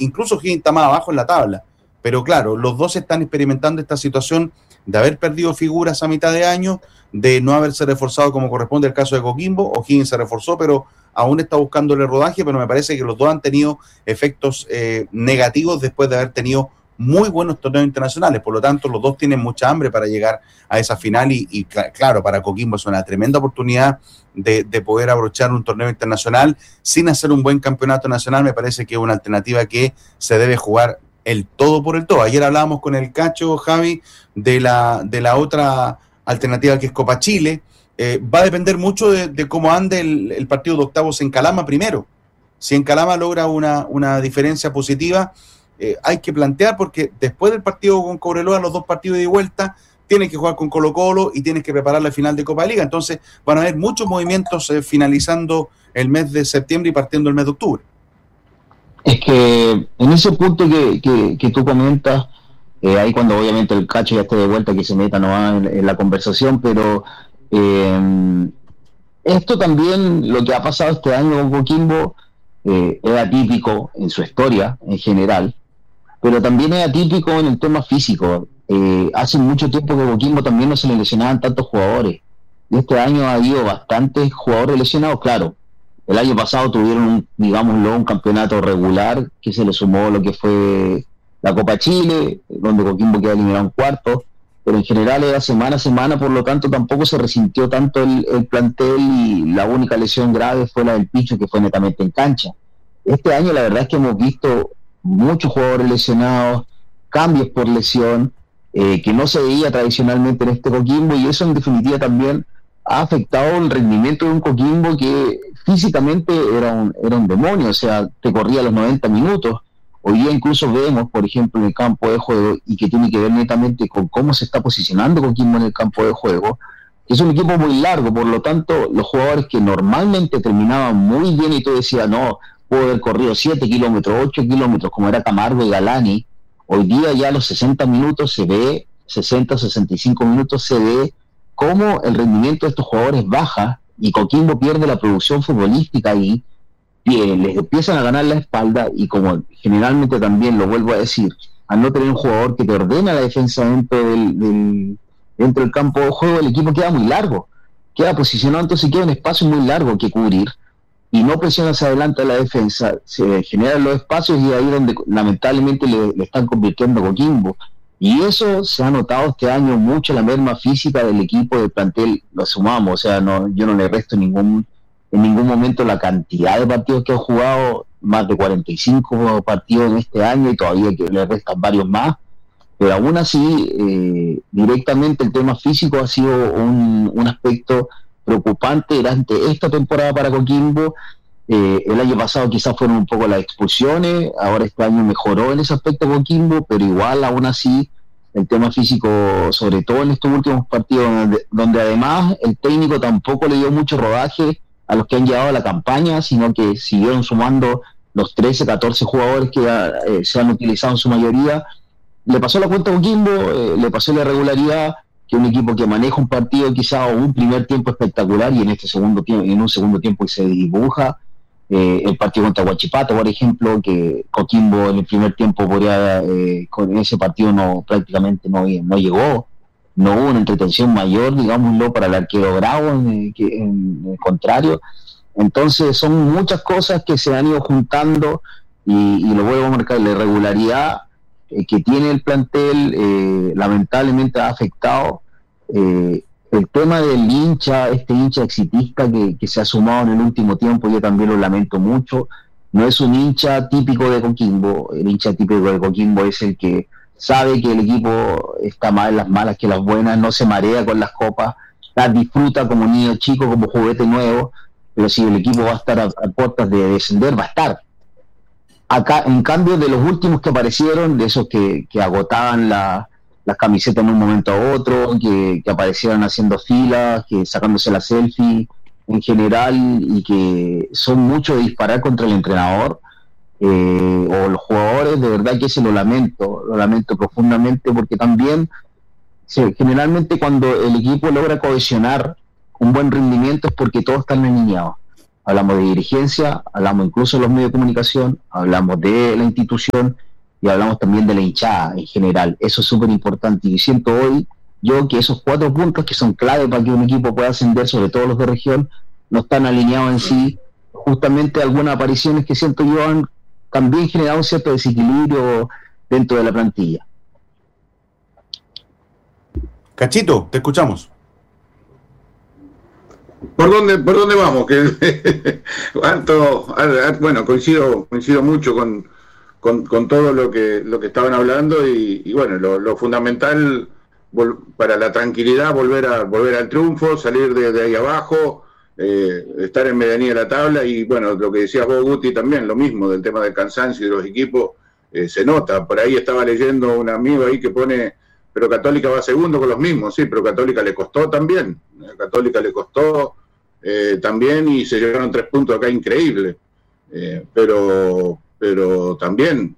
incluso Higgins está más abajo en la tabla, pero claro, los dos están experimentando esta situación de haber perdido figuras a mitad de año, de no haberse reforzado como corresponde el caso de Coquimbo. O'Higgins se reforzó, pero aún está buscándole rodaje, pero me parece que los dos han tenido efectos negativos después de haber tenido muy buenos torneos internacionales. Por lo tanto, los dos tienen mucha hambre para llegar a esa final y claro, para Coquimbo es una tremenda oportunidad de poder abrochar un torneo internacional sin hacer un buen campeonato nacional. Me parece que es una alternativa que se debe jugar el todo por el todo. Ayer hablábamos con el Cacho, Javi, de la otra alternativa que es Copa Chile. Va a depender mucho de cómo ande el partido de octavos en Calama primero. Si en Calama logra una diferencia positiva, hay que plantear, porque después del partido con Cobreloa, los dos partidos de vuelta, tienes que jugar con Colo-Colo y tienes que preparar la final de Copa Liga. Entonces van a haber muchos movimientos finalizando el mes de septiembre y partiendo el mes de octubre. Es que en ese punto que tú comentas, ahí cuando obviamente el Cacho ya esté de vuelta, que se meta nomás en la conversación, pero esto también, lo que ha pasado este año con Coquimbo, es atípico en su historia en general, pero también es atípico en el tema físico. Hace mucho tiempo que Coquimbo también no se le lesionaban tantos jugadores, y este año ha habido bastantes jugadores lesionados. Claro, el año pasado tuvieron un campeonato regular que se le sumó lo que fue la Copa Chile, donde Coquimbo queda eliminado en cuartos, pero en general era semana a semana, por lo tanto tampoco se resintió tanto el plantel, y la única lesión grave fue la del Picho, que fue netamente en cancha. Este año la verdad es que hemos visto muchos jugadores lesionados, cambios por lesión, que no se veía tradicionalmente en este Coquimbo, y eso en definitiva también ha afectado el rendimiento de un Coquimbo que físicamente era un demonio, o sea, te corría los 90 minutos. Hoy día incluso vemos, por ejemplo, en el campo de juego, y que tiene que ver netamente con cómo se está posicionando Coquimbo en el campo de juego, que es un equipo muy largo. Por lo tanto, los jugadores que normalmente terminaban muy bien y tú decías, no, puedo haber corrido 7 kilómetros, 8 kilómetros, como era Camargo y Galani, hoy día ya a los 60 minutos se ve, 60, 65 minutos se ve cómo el rendimiento de estos jugadores baja, y Coquimbo pierde la producción futbolística ahí, y les empiezan a ganar la espalda, y como generalmente también lo vuelvo a decir, al no tener un jugador que te ordena la defensa dentro del campo de juego, el equipo queda muy largo, queda posicionado, entonces queda un espacio muy largo que cubrir, y no presiona hacia adelante a la defensa, se generan los espacios, y ahí donde lamentablemente le están convirtiendo a Coquimbo. Y eso se ha notado este año mucho, la merma física del equipo, del plantel, lo sumamos, o sea, yo no le resto en ningún momento la cantidad de partidos que han jugado, más de 45 partidos en este año, y todavía que le restan varios más, pero aún así, directamente el tema físico ha sido un aspecto preocupante durante esta temporada para Coquimbo. El año pasado quizás fueron un poco las expulsiones, ahora este año mejoró en ese aspecto Coquimbo, pero igual aún así el tema físico, sobre todo en estos últimos partidos, donde además el técnico tampoco le dio mucho rodaje a los que han llegado a la campaña, sino que siguieron sumando los 13, 14 jugadores que se han utilizado en su mayoría. Le pasó la cuenta a Coquimbo, le pasó la irregularidad, que un equipo que maneja un partido quizá o un primer tiempo espectacular, y en un segundo tiempo se dibuja. El partido contra Huachipato, por ejemplo, que Coquimbo en el primer tiempo con ese partido prácticamente no llegó, no hubo una entretención mayor, digámoslo, para el arquero Bravo, en el contrario. Entonces son muchas cosas que se han ido juntando, y lo vuelvo a marcar, la irregularidad que tiene el plantel lamentablemente ha afectado. El tema del hincha exitista que se ha sumado en el último tiempo, yo también lo lamento mucho. No es un hincha típico de Coquimbo. El hincha típico de Coquimbo es el que sabe que el equipo está más en las malas que las buenas, no se marea con las copas, las disfruta como niño chico, como juguete nuevo, pero si el equipo va a estar a puertas de descender, va a estar. Acá, en cambio, de los últimos que aparecieron, de esos que agotaban las camisetas en un momento a otro, que aparecieron haciendo filas, que sacándose la selfie en general, y que son muchos de disparar contra el entrenador o los jugadores, de verdad que lo lamento profundamente, porque también generalmente cuando el equipo logra cohesionar un buen rendimiento es porque todos están alineados. hablamos de dirigencia, hablamos incluso de los medios de comunicación, hablamos de la institución y hablamos también de la hinchada en general. Eso es súper importante y siento hoy yo que esos 4 puntos que son clave para que un equipo pueda ascender, sobre todo los de región, no están alineados en sí. Justamente algunas apariciones que siento yo han también generado un cierto desequilibrio dentro de la plantilla. Cachito, te escuchamos. ¿Por dónde vamos? Bueno, coincido mucho con todo lo que estaban hablando y bueno, lo fundamental para la tranquilidad, volver al triunfo, salir de ahí abajo, estar en medianía de la tabla y bueno, lo que decías vos, Guti, también lo mismo del tema del cansancio y de los equipos, se nota. Por ahí estaba leyendo un amigo ahí que pone, pero Católica va segundo con los mismos, sí, pero Católica le costó también, también y se llevaron 3 puntos acá increíbles, pero también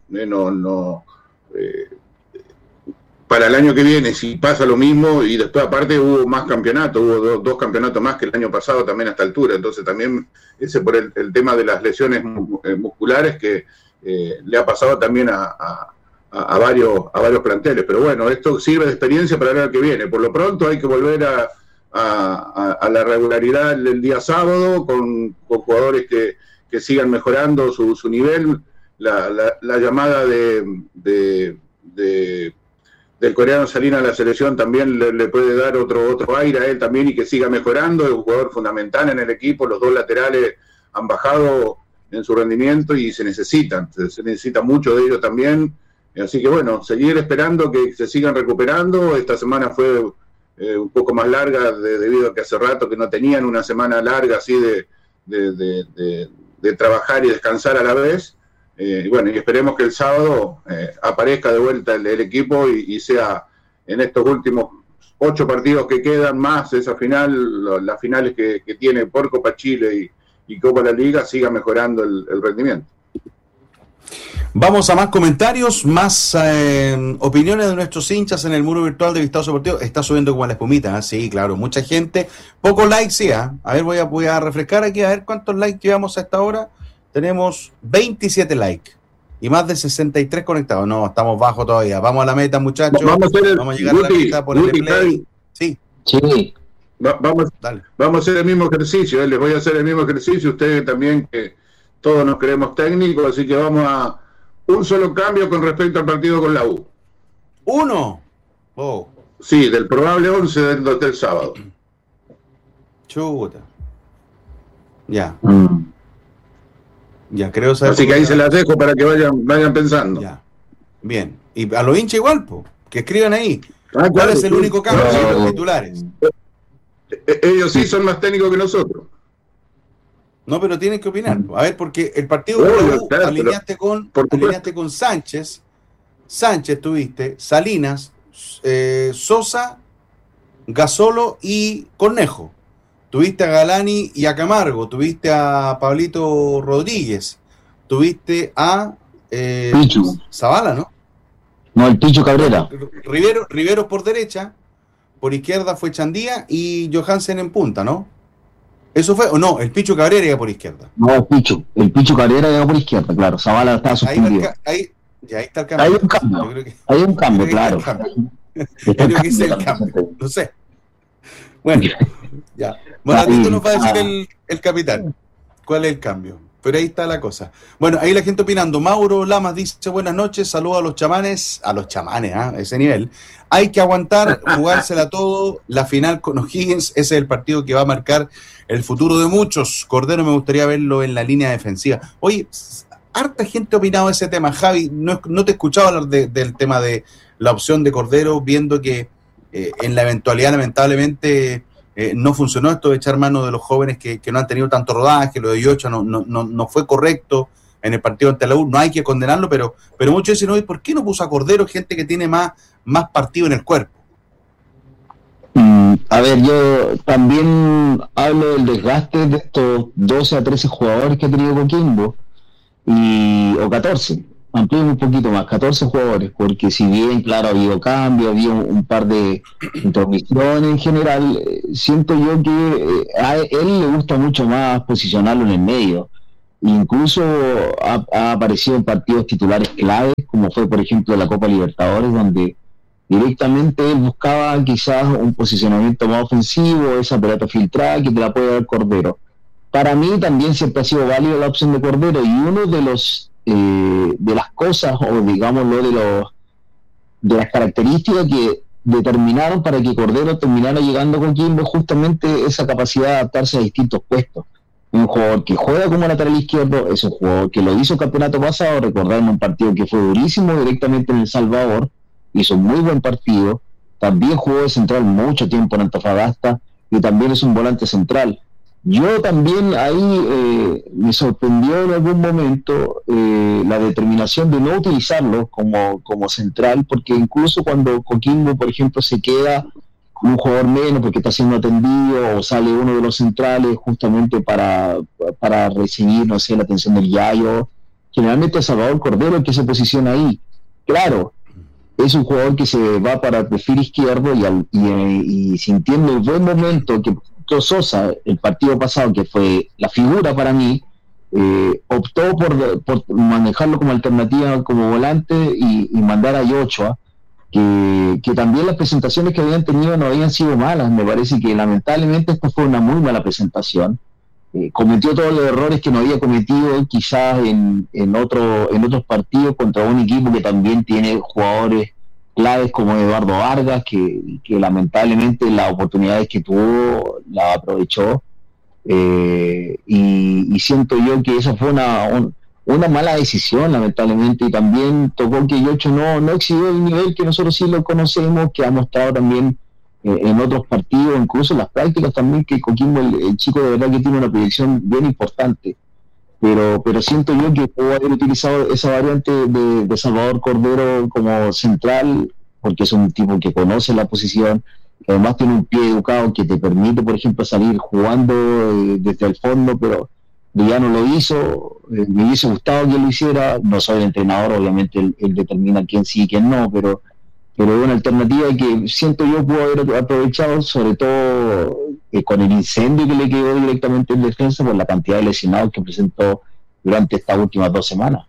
para el año que viene, si pasa lo mismo, y después aparte hubo más campeonatos, hubo 2 campeonatos más que el año pasado también a esta altura, entonces también ese por el tema de las lesiones musculares que le ha pasado también a varios planteles, pero bueno, esto sirve de experiencia para el año que viene. Por lo pronto hay que volver a la regularidad el día sábado con jugadores que sigan mejorando su nivel. La llamada del coreano Salinas a la selección también le puede dar otro aire a él también y que siga mejorando. Es un jugador fundamental en el equipo, los 2 laterales han bajado en su rendimiento y se necesita mucho de ellos también, así que bueno, seguir esperando que se sigan recuperando. Esta semana fue un poco más larga debido a que hace rato que no tenían una semana larga así de trabajar y descansar a la vez. Y bueno, y esperemos que el sábado aparezca de vuelta el equipo y sea en estos últimos 8 partidos que quedan, más esa final, las finales que tiene por Copa Chile y Copa de la Liga, siga mejorando el rendimiento. Vamos a más comentarios, más opiniones de nuestros hinchas en el muro virtual de Vistazo Deportivo. Está subiendo como la espumita, ¿eh? Sí, claro, mucha gente. Pocos likes, sí, ¿eh? A ver, voy a refrescar aquí, a ver cuántos likes llevamos a esta hora. Tenemos 27 likes y más de 63 conectados. No, estamos bajo todavía. Vamos a la meta, muchachos. Vamos a llegar a la meta por el play. Sí. Vamos a hacer el mismo ejercicio. Les voy a hacer el mismo ejercicio. Ustedes también, que todos nos creemos técnicos, así que vamos a un solo cambio con respecto al partido con la U. ¿Uno? Oh. Sí, del probable 11 del sábado. Chuta. Ya. Ya, creo saber. Así que ahí se las dejo para que vayan pensando. Ya. Bien. Y a los hinchas igual, que escriban ahí. Claro, ¿Cuál es el único cambio? Sí, los titulares. Ellos sí son más técnicos que nosotros. No, pero tienen que opinar. A ver, porque el partido claro, alineaste con Sánchez. Sánchez tuviste, Salinas, Sosa, Gasolo y Cornejo. Tuviste a Galani y a Camargo, tuviste a Pablito Rodríguez, tuviste a Pichu. Zavala, ¿no? No, el Pichu Cabrera. Rivero por derecha, por izquierda fue Chandía y Johansen en punta, ¿no? ¿Eso fue? ¿O no? El Pichu Cabrera iba por izquierda. No, el Pichu Cabrera iba por izquierda, claro. Zavala estaba suspendido. Ahí está el cambio. Hay un cambio. Hay un cambio, claro. Creo que es el cambio. No sé. Bueno, ya. Monatito nos va a decir el capitán cuál es el cambio, pero ahí está la cosa. Bueno, ahí la gente opinando. Mauro Lamas dice: buenas noches, saludos a los chamanes, a ese nivel. Hay que aguantar, jugársela todo. La final con O'Higgins, ese es el partido que va a marcar el futuro de muchos. Cordero, me gustaría verlo en la línea defensiva. Oye, harta gente ha opinado de ese tema. Javi, no te he escuchado hablar del tema de la opción de Cordero, viendo que en la eventualidad, lamentablemente, no funcionó esto de echar mano de los jóvenes que no han tenido tanto rodaje. Lo de Yocha no fue correcto en el partido ante la U. No hay que condenarlo, pero muchos dicen: ¿por qué no puso a Cordero gente que tiene más partido en el cuerpo? A ver, yo también hablo del desgaste de estos 12 a 13 jugadores que ha tenido Coquimbo, o 14, amplíen un poquito más, 14 jugadores, porque si bien, claro, ha habido cambios, ha habido un par de intromisiones en general, siento yo que a él le gusta mucho más posicionarlo en el medio. Incluso ha aparecido en partidos titulares claves, como fue, por ejemplo, la Copa Libertadores, donde directamente él buscaba quizás un posicionamiento más ofensivo, esa pelota filtrada que te la puede dar Cordero. Para mí también siempre ha sido válida la opción de Cordero, y uno de los de las cosas, o digámoslo, de las características que determinaron para que Cordero terminara llegando con Coquimbo, justamente esa capacidad de adaptarse a distintos puestos. Un jugador que juega como lateral izquierdo, es un jugador que lo hizo el campeonato pasado, recordando un partido que fue durísimo directamente en El Salvador, hizo un muy buen partido, también jugó de central mucho tiempo en Antofagasta, y también es un volante central. Yo también ahí me sorprendió en algún momento la determinación de no utilizarlo como central, porque incluso cuando Coquimbo, por ejemplo, se queda un jugador menos porque está siendo atendido, o sale uno de los centrales justamente para recibir, no sé, la atención del Yayo, generalmente es Salvador Cordero el que se posiciona ahí. Claro, es un jugador que se va para el perfil izquierdo y sintiendo el buen momento que Sosa, el partido pasado, que fue la figura para mí, optó por manejarlo como alternativa como volante y mandar a Yochoa, que también las presentaciones que habían tenido no habían sido malas. Me parece que lamentablemente esta fue una muy mala presentación. Cometió todos los errores que no había cometido quizás en otros partidos contra un equipo que también tiene jugadores claves como Eduardo Vargas, que lamentablemente las oportunidades que tuvo las aprovechó, y siento yo que esa fue una mala decisión, lamentablemente, y también tocó que Yocho no exhibió el nivel que nosotros sí lo conocemos, que ha mostrado también en otros partidos, incluso en las prácticas también, que Coquimbo, el chico de verdad que tiene una proyección bien importante, pero siento yo que puedo haber utilizado esa variante de Salvador Cordero como central, porque es un tipo que conoce la posición, que además tiene un pie educado que te permite, por ejemplo, salir jugando desde el fondo, pero ya no lo hizo. Me hubiese gustado que lo hiciera. No soy el entrenador, obviamente él determina quién sí y quién no, pero es una alternativa que siento yo puedo haber aprovechado, sobre todo con el incendio que le quedó directamente en defensa por la cantidad de lesionados que presentó durante estas últimas 2 semanas.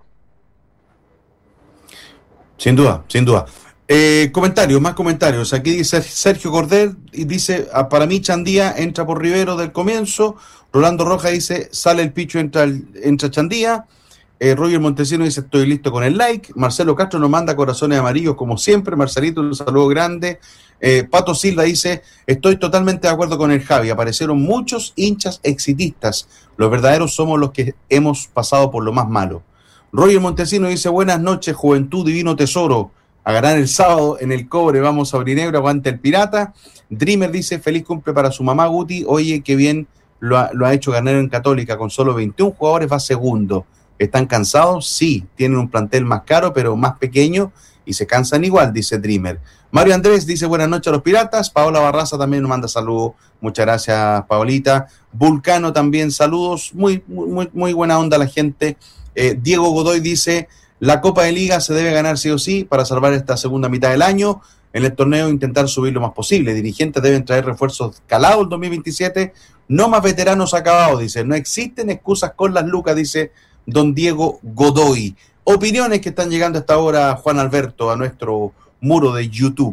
Sin duda, sin duda. Más comentarios. Aquí dice Sergio Corder y dice: para mí Chandía entra por Rivero del comienzo. Rolando Roja dice: sale el Picho, entra Chandía. Roger Montesino dice: estoy listo con el like. Marcelo Castro nos manda corazones amarillos como siempre. Marcelito, un saludo grande. Pato Silva dice: estoy totalmente de acuerdo con el Javi. Aparecieron muchos hinchas exitistas. Los verdaderos somos los que hemos pasado por lo más malo. Roger Montesino dice: buenas noches, Juventud Divino Tesoro. A ganar el sábado en el Cobre, vamos a Brinegro, aguante el Pirata. Dreamer dice: feliz cumple para su mamá Guti. Oye, qué bien lo ha hecho Garnero en Católica. Con solo 21 jugadores va segundo. ¿Están cansados? Sí, tienen un plantel más caro, pero más pequeño, y se cansan igual, dice Dreamer. Mario Andrés dice: buenas noches a los Piratas. Paola Barraza también nos manda saludos. Muchas gracias, Paolita. Vulcano también, saludos. Muy, muy, muy buena onda la gente. Diego Godoy dice: la Copa de Liga se debe ganar sí o sí para salvar esta segunda mitad del año. En el torneo intentar subir lo más posible. Dirigentes deben traer refuerzos calados el 2027. No más veteranos acabados, dice. No existen excusas con las lucas, dice don Diego Godoy. Opiniones que están llegando hasta ahora, Juan Alberto, a nuestro muro de YouTube.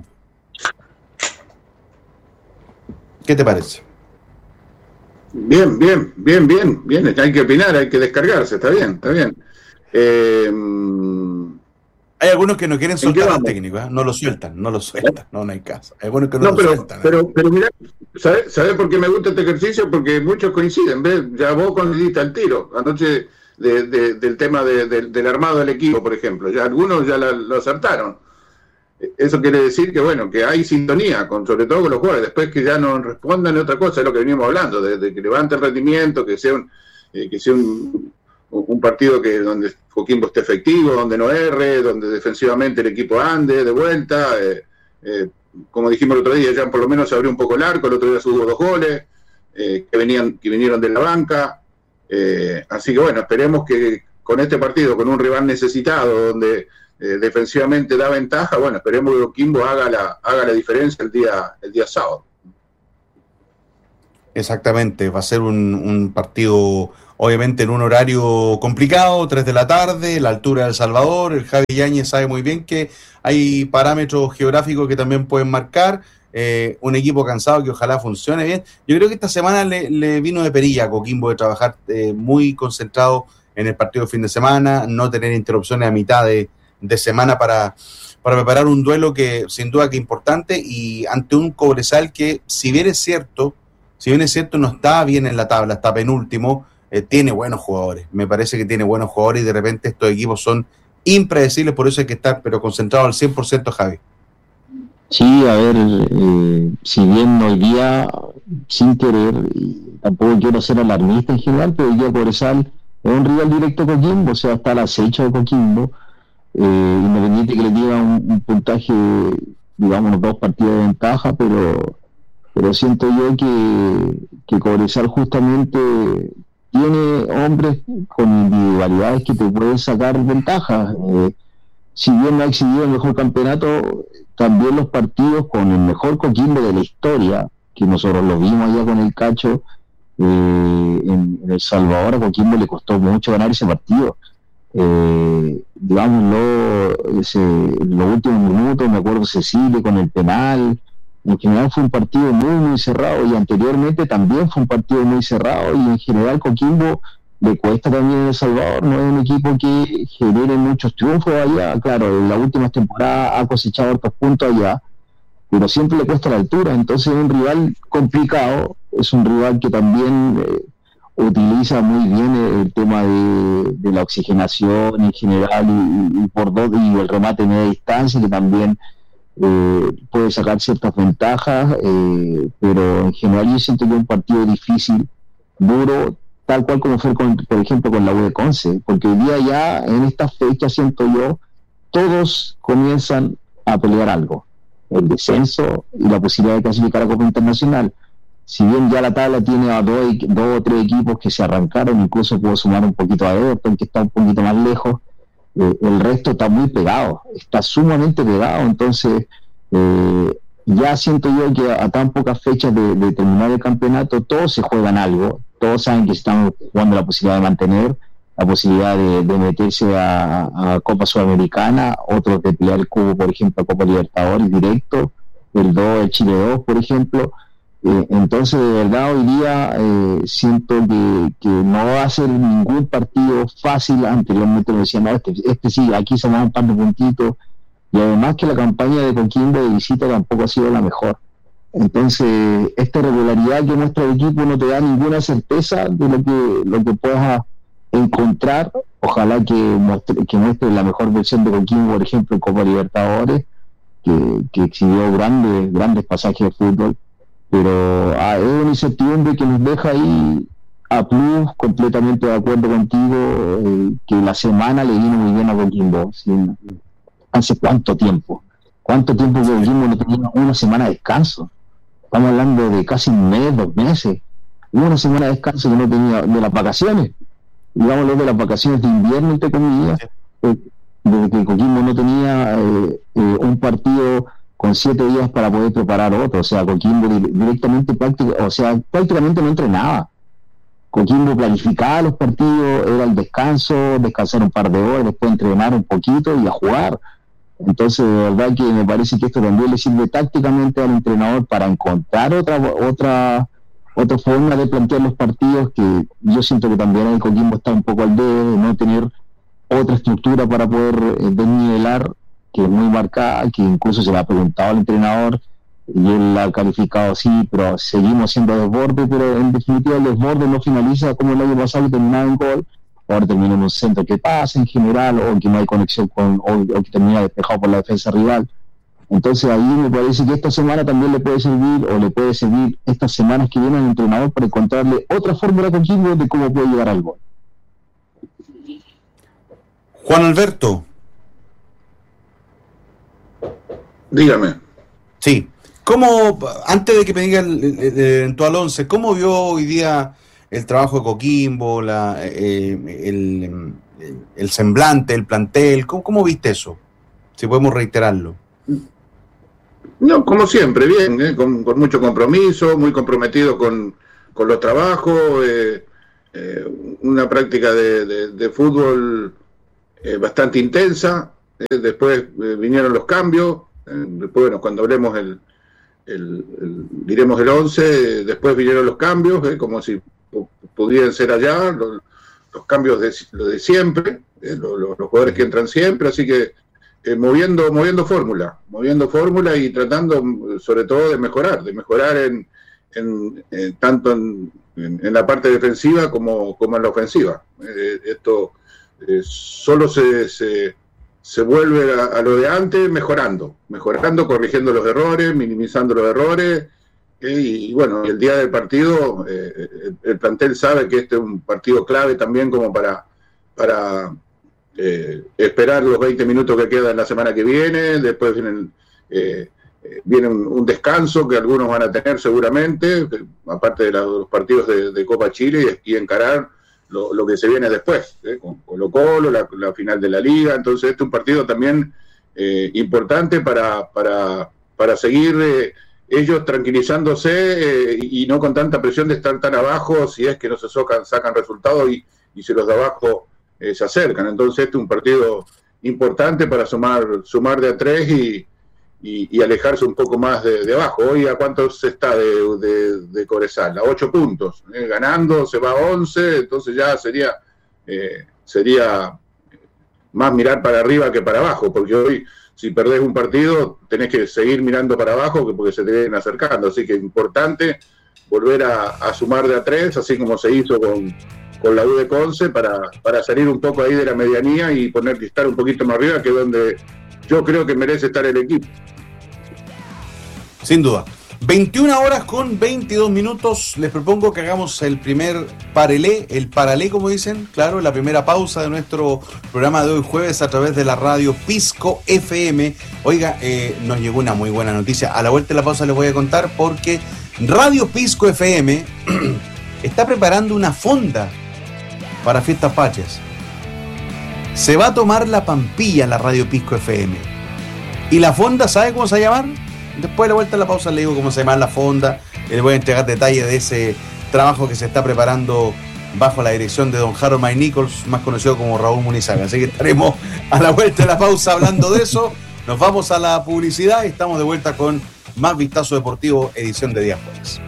¿Qué te parece? Bien. Hay que opinar, hay que descargarse, está bien. Hay algunos que no quieren soltar al técnico, ¿eh? No lo sueltan, no hay caso. Hay algunos que no lo sueltan. Pero mirá, ¿sabes por qué me gusta este ejercicio? Porque muchos coinciden, ¿ves? Ya vos coincidiste al tiro, anoche del tema del armado del equipo, por ejemplo. Ya algunos ya lo acertaron. Eso quiere decir que, bueno, que hay sintonía, sobre todo con los jugadores. Después que ya no respondan otra cosa, es lo que venimos hablando, de que levante el rendimiento, que sea un partido donde Coquimbo esté efectivo, donde no erre, donde defensivamente el equipo ande de vuelta. Como dijimos el otro día, ya por lo menos se abrió un poco el arco, el otro día se hubo 2 goles que vinieron de la banca. Así que bueno, esperemos que con este partido, con un rival necesitado, donde defensivamente da ventaja, bueno, esperemos que Coquimbo haga la diferencia el día sábado. Exactamente, va a ser un partido obviamente en un horario complicado, 3 de la tarde, la altura de El Salvador. El Javi Yáñez sabe muy bien que hay parámetros geográficos que también pueden marcar, un equipo cansado que ojalá funcione bien. Yo creo que esta semana le vino de perilla a Coquimbo de trabajar muy concentrado en el partido de fin de semana, no tener interrupciones a mitad de semana para preparar un duelo que sin duda que es importante, y ante un Cobresal que, si bien es cierto, no está bien en la tabla, está penúltimo, tiene buenos jugadores. Me parece que tiene buenos jugadores y de repente estos equipos son impredecibles, por eso hay que estar pero concentrado al 100%, Javi. Sí, a ver, si bien hoy día, sin querer, y tampoco quiero ser alarmista en general, pero hoy día Cobresal es un rival directo a Coquimbo, o sea, está al acecho de Coquimbo, independiente que le diga un puntaje, digamos, los 2 partidos de ventaja, pero siento yo que Cobresal justamente tiene hombres con individualidades que te pueden sacar ventajas. Si bien no ha exhibido el mejor campeonato, también los partidos con el mejor Coquimbo de la historia, que nosotros lo vimos allá con el Cacho en El Salvador, a Coquimbo le costó mucho ganar ese partido. Digámoslo, los últimos minutos, me acuerdo Cecilio con el penal. En general fue un partido muy cerrado, y anteriormente también fue un partido muy cerrado, y en general Coquimbo le cuesta también en El Salvador, no es un equipo que genere muchos triunfos allá. Claro, en las últimas temporadas ha cosechado otros puntos allá, pero siempre le cuesta la altura. Entonces es un rival complicado, es un rival que también utiliza muy bien el tema de la oxigenación en general, y por dos, y el remate en media distancia, que también puede sacar ciertas ventajas, pero en general yo siento que es un partido difícil, duro, tal cual como fue por ejemplo con la U de Conce, porque hoy día ya en esta fecha, siento yo, todos comienzan a pelear algo, el descenso y la posibilidad de clasificar a Copa Internacional. Si bien ya la tabla tiene a dos o tres equipos que se arrancaron, incluso puedo sumar un poquito a Everton, que está un poquito más lejos, el resto está muy pegado, está sumamente pegado. Entonces ya siento yo que a tan pocas fechas de terminar el campeonato, todos se juegan algo, todos saben que están jugando la posibilidad de mantener, la posibilidad de meterse a Copa Sudamericana, otros de pelear el cubo, por ejemplo, a Copa Libertadores directo, el Chile 2, por ejemplo. Entonces, de verdad, hoy día siento que no va a ser ningún partido fácil. Anteriormente me decían, no, este sí, aquí se van un par de puntitos, y además que la campaña de Coquimbo de visita tampoco ha sido la mejor. Entonces, esta irregularidad que muestra el equipo no te da ninguna certeza de lo que puedas encontrar. Ojalá que muestre la mejor versión de Coquimbo, por ejemplo, en Copa Libertadores, que exhibió grandes pasajes de fútbol. Pero es una incertidumbre que nos deja ahí a plus. Completamente de acuerdo contigo, que la semana le vino muy bien a Coquimbo. ¿Sí? ¿Hace cuánto tiempo que Coquimbo no tenía una semana de descanso? Estamos hablando de casi un mes, 2 meses. Una semana de descanso que no tenía, de las vacaciones, digámoslo, de las vacaciones de invierno, entre comillas, desde que Coquimbo no tenía un partido con 7 días para poder preparar otro. O sea, Coquimbo prácticamente no entrenaba. Coquimbo planificaba los partidos, era el descansar un par de horas, después entrenar un poquito y a jugar. Entonces, de verdad que me parece que esto también le sirve tácticamente al entrenador para encontrar otra forma de plantear los partidos, que yo siento que también el Coquimbo está un poco al dedo de no tener otra estructura para poder desnivelar, que es muy marcada, que incluso se le ha preguntado al entrenador y él la ha calificado así, pero seguimos siendo desborde. Pero en definitiva el desborde no finaliza como el año pasado, que terminaba en gol, ahora termina en un centro que pasa en general, o que no hay conexión o que termina despejado por la defensa rival. Entonces ahí me parece que esta semana también le puede servir estas semanas que vienen al entrenador para encontrarle otra fórmula con Coquimbo de cómo puede llegar al gol. Juan Alberto. Dígame. Sí. ¿Cómo, antes de que me diga el eventual 11, cómo vio hoy día el trabajo de Coquimbo, el semblante, el plantel. ¿Cómo viste eso? Si podemos reiterarlo. No, como siempre, bien, con mucho compromiso, muy comprometido con los trabajos, una práctica de fútbol bastante intensa. Después vinieron los cambios, después, bueno, cuando hablemos diremos el 11, después vinieron los cambios, como si pudieran ser allá, los cambios de siempre, los jugadores que entran siempre, así que moviendo fórmula y tratando sobre todo de mejorar tanto en la parte defensiva como en la ofensiva. Esto solo se vuelve a lo de antes mejorando, corrigiendo los errores, minimizando los errores, y bueno, el día del partido el plantel sabe que este es un partido clave también como para esperar los 20 minutos que quedan la semana que viene. Después viene un descanso que algunos van a tener seguramente, aparte de los partidos de Copa Chile, y encarar lo que se viene después, con Colo-Colo, la final de la Liga. Entonces este es un partido también importante para seguir ellos tranquilizándose y no con tanta presión de estar tan abajo, si es que no se sacan resultados y se los de abajo se acercan. Entonces este es un partido importante para sumar de a 3 y alejarse un poco más de abajo. Hoy, ¿a cuánto se está de Cobresal? A 8 puntos. Ganando se va a 11, entonces ya sería más mirar para arriba que para abajo, porque hoy, si perdés un partido, tenés que seguir mirando para abajo porque se te vienen acercando. Así que es importante volver a sumar de a 3, así como se hizo con la U de Conce, para salir un poco ahí de la medianía y estar un poquito más arriba, que es donde yo creo que merece estar el equipo. Sin duda. 21 horas con 22 minutos. Les propongo que hagamos el primer paralé, como dicen, claro, la primera pausa de nuestro programa de hoy jueves a través de la radio Pisco FM. Oiga, nos llegó una muy buena noticia. A la vuelta de la pausa les voy a contar, porque Radio Pisco FM está preparando una fonda para Fiestas Patrias. Se va a tomar la Pampilla la Radio Pisco FM. Y la fonda, ¿sabe cómo se va a llamar? Después de la vuelta de la pausa le digo cómo se llama la fonda. Les voy a entregar detalles de ese trabajo que se está preparando bajo la dirección de don Harold May Nichols, más conocido como Raúl Munizaga. Así que estaremos a la vuelta de la pausa hablando de eso. Nos vamos a la publicidad y estamos de vuelta con más Vistazo Deportivo, edición de día jueves.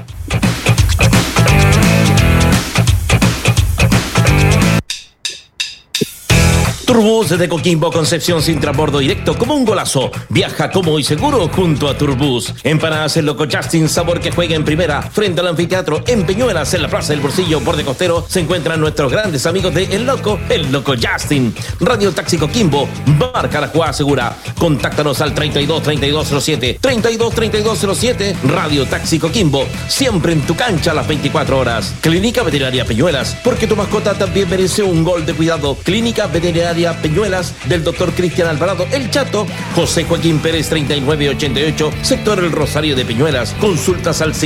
Turbus desde Coquimbo, Concepción, sin transbordo directo como un golazo. Viaja cómodo y seguro junto a Turbus. Empanadas El Loco Justin, sabor que juega en primera. Frente al anfiteatro en Peñuelas, en la Plaza del Bolsillo, borde costero, se encuentran nuestros grandes amigos de El Loco Justin. Radio Taxi Coquimbo, marca la jugada segura. Contáctanos al 32-3207, 32-3207. Radio Taxi Coquimbo, siempre en tu cancha a las 24 horas. Clínica Veterinaria Peñuelas, porque tu mascota también merece un gol de cuidado. Clínica Veterinaria Peñuelas del Dr. Cristian Alvarado El Chato, José Joaquín Pérez 3988, sector El Rosario de Peñuelas. Consultas al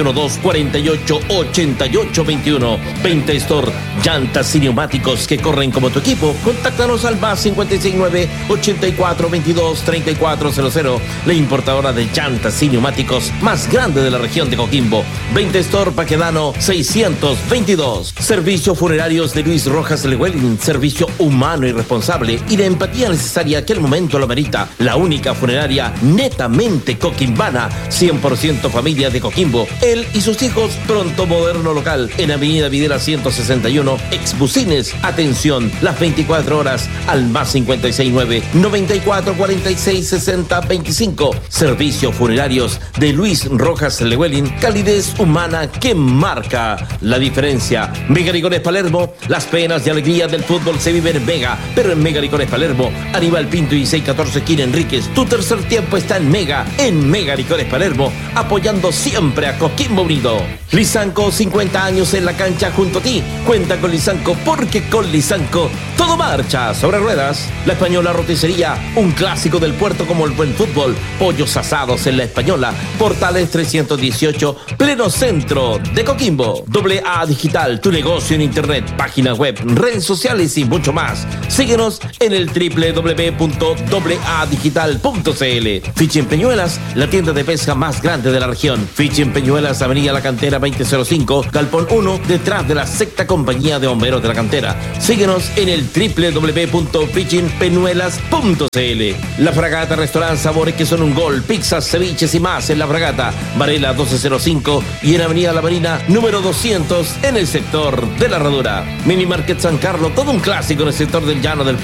512-48-88-21. 20 Store, llantas y neumáticos que corren como tu equipo. Contáctanos al más 569-8422-3400. La importadora de llantas y neumáticos más grande de la región de Coquimbo. 20 Store, Paquedano 622. Servicios Funerarios de Luis Rojas Llewellyn, servicio humano y responsable y la empatía necesaria que el momento lo merita. La única funeraria netamente coquimbana, 100% familia de Coquimbo. Él y sus hijos, pronto moderno local en Avenida Videla 161, Exbucines. Atención, las 24 horas al más 569-9446-6025. Servicios Funerarios de Luis Rojas Llewellyn, calidez humana que marca la diferencia. Miguel Rigones Palermo, las penas y alegrías del fútbol se viven beber en Mega, pero en Mega Licores Palermo, Aníbal Pinto y 614 Quín Enríquez. Tu tercer tiempo está en Mega Licores Palermo, apoyando siempre a Coquimbo Unido. Lisanco, 50 años en la cancha junto a ti. Cuenta con Lisanco porque con Lisanco todo marcha sobre ruedas. La Española Roticería, un clásico del puerto como el buen fútbol. Pollos asados en La Española. Portales 318, pleno centro de Coquimbo. AA Digital, tu negocio en internet, página web, redes sociales y mucho más. Síguenos en el www.aadigital.cl. Fishing Peñuelas, la tienda de pesca más grande de la región. Fishing Peñuelas, Avenida La Cantera 2005, Galpón 1, detrás de la sexta compañía de bomberos de la cantera. Síguenos en el www.fishingpeñuelas.cl. La Fragata Restaurant, sabores que son un gol, pizzas, ceviches y más en La Fragata, Varela 1205 y en Avenida La Marina número 200 en el sector de La Herradura. Mini Market San Carlos, todo un clásico en el sector del llano del